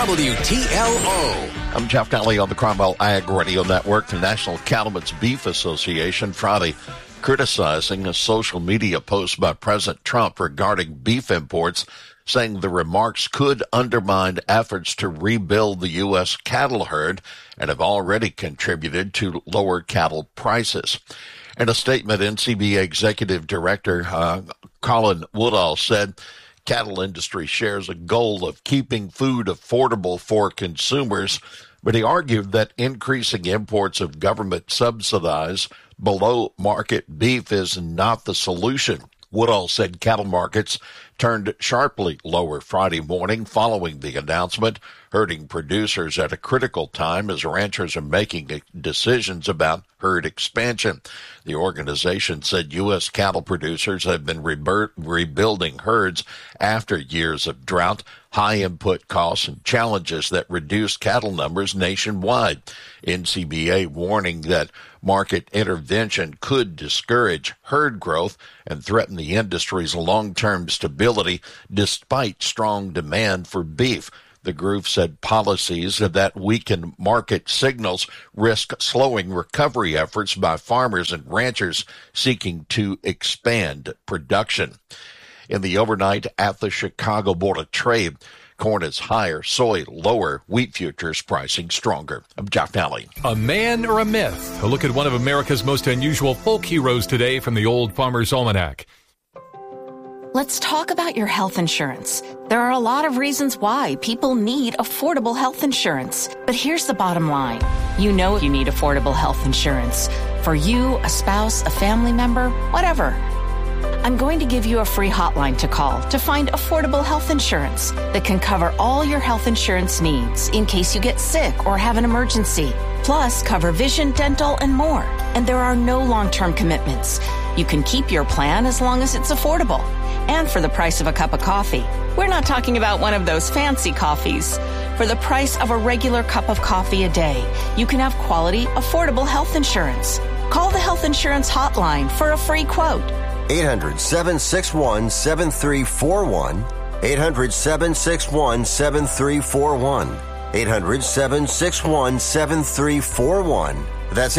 WTLO. I'm Jeff Daly on the Cromwell Ag Radio Network. The National Cattlemen's Beef Association Friday criticizing a social media post by President Trump regarding beef imports, saying the remarks could undermine efforts to rebuild the U.S. cattle herd and have already contributed to lower cattle prices. In a statement, NCBA Executive Director Colin Woodall said, cattle industry shares a goal of keeping food affordable for consumers, but he argued that increasing imports of government-subsidized below-market beef is not the solution. Woodall said cattle markets turned sharply lower Friday morning following the announcement, hurting producers at a critical time as ranchers are making decisions about herd expansion. The organization said U.S. cattle producers have been rebuilding herds after years of drought, high input costs, and challenges that reduced cattle numbers nationwide. NCBA warning that market intervention could discourage herd growth and threaten the industry's long-term stability despite strong demand for beef. The group said policies that weaken market signals risk slowing recovery efforts by farmers and ranchers seeking to expand production. In the overnight at the Chicago Board of Trade, corn is higher, soy lower, wheat futures pricing stronger. I'm Jeff Daly. A man or a myth? A look at one of America's most unusual folk heroes today from the Old Farmer's Almanac. Let's talk about your health insurance. There are a lot of reasons why people need affordable health insurance. But here's the bottom line. You know you need affordable health insurance. For you, a spouse, a family member, whatever. I'm going to give you a free hotline to call to find affordable health insurance that can cover all your health insurance needs in case you get sick or have an emergency. Plus, cover vision, dental, and more. And there are no long-term commitments. You can keep your plan as long as it's affordable. And for the price of a cup of coffee. We're not talking about one of those fancy coffees. For the price of a regular cup of coffee a day, you can have quality, affordable health insurance. Call the Health Insurance Hotline for a free quote. 800-761-7341. 800-761-7341. 800-761-7341. That's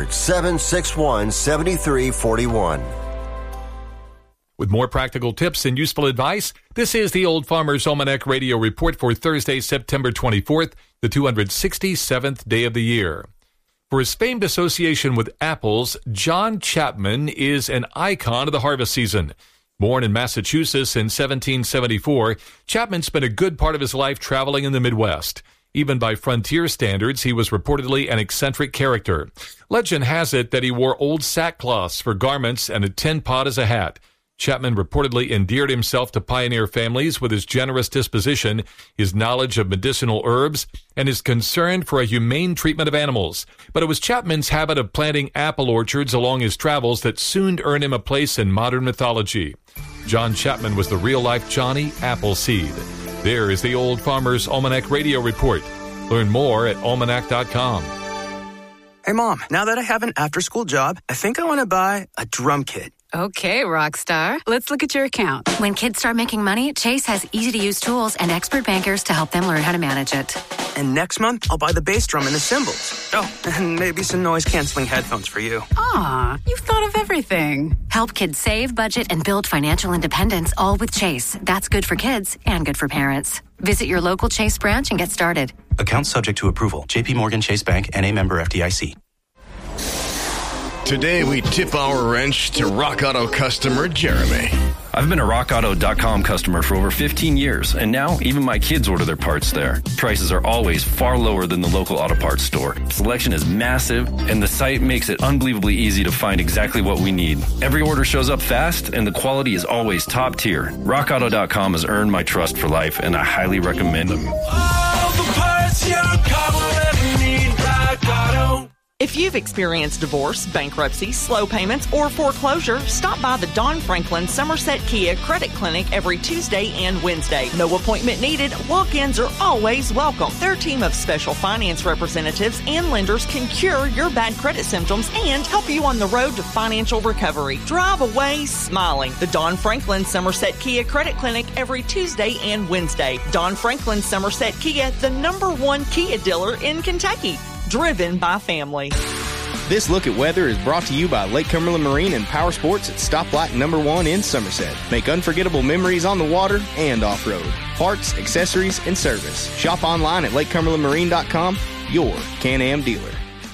800-761-7341. With more practical tips and useful advice, this is the Old Farmer's Almanac Radio Report for Thursday, September 24th, the 267th day of the year. For his famed association with apples, John Chapman is an icon of the harvest season. Born in Massachusetts in 1774, Chapman spent a good part of his life traveling in the Midwest. Even by frontier standards, he was reportedly an eccentric character. Legend has it that he wore old sackcloths for garments and a tin pot as a hat. Chapman reportedly endeared himself to pioneer families with his generous disposition, his knowledge of medicinal herbs, and his concern for a humane treatment of animals. But it was Chapman's habit of planting apple orchards along his travels that soon earned him a place in modern mythology. John Chapman was the real-life Johnny Appleseed. There is the Old Farmer's Almanac Radio Report. Learn more at almanac.com. Hey, Mom, now that I have an after-school job, I think I want to buy a drum kit. Okay, Rockstar. Let's look at your account. When kids start making money, Chase has easy-to-use tools and expert bankers to help them learn how to manage it. And next month, I'll buy the bass drum and the cymbals. Oh, and maybe some noise-canceling headphones for you. Aw, you've thought of everything. Help kids save, budget, and build financial independence, all with Chase. That's good for kids and good for parents. Visit your local Chase branch and get started. Account subject to approval. J.P. Morgan Chase Bank, N.A. member FDIC. Today, we tip our wrench to Rock Auto customer Jeremy. I've been a RockAuto.com customer for over 15 years, and now even my kids order their parts there. Prices are always far lower than the local auto parts store. Selection is massive, and the site makes it unbelievably easy to find exactly what we need. Every order shows up fast, and the quality is always top tier. RockAuto.com has earned my trust for life, and I highly recommend them. All the parts your car will ever need, Rock Auto. If you've experienced divorce, bankruptcy, slow payments, or foreclosure, stop by the Don Franklin Somerset Kia Credit Clinic every Tuesday and Wednesday. No appointment needed. Walk-ins are always welcome. Their team of special finance representatives and lenders can cure your bad credit symptoms and help you on the road to financial recovery. Drive away smiling. The Don Franklin Somerset Kia Credit Clinic every Tuesday and Wednesday. Don Franklin Somerset Kia, the #1 Kia dealer in Kentucky. Driven by family. This look at weather is brought to you by Lake Cumberland Marine and Power Sports at Stoplight #1 in Somerset. Make unforgettable memories on the water and off-road. Parts, accessories, and service. Shop online at lakecumberlandmarine.com, your Can-Am dealer.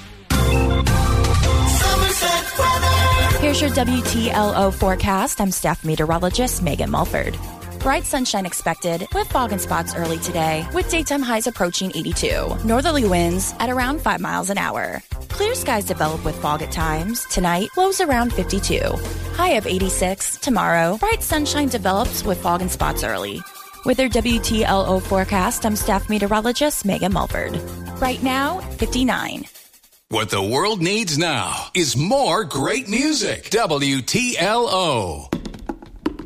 Here's your WTLO forecast. I'm staff meteorologist Megan Mulford. Bright sunshine expected with fog and spots early today, with daytime highs approaching 82. Northerly winds at around 5 miles an hour. Clear skies develop with fog at times. Tonight, lows around 52. High of 86. Tomorrow, bright sunshine develops with fog and spots early. With your WTLO forecast, I'm staff meteorologist Megan Mulford. Right now, 59. What the world needs now is more great music. WTLO.